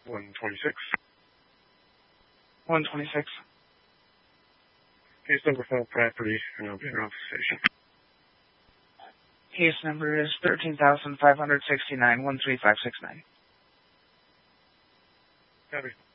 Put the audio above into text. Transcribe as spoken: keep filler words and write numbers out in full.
one twenty-six. one twenty-six. Case number file property, and I'll be around the station. Case number is thirteen thousand five hundred sixty-nine, one three five six nine. Copy.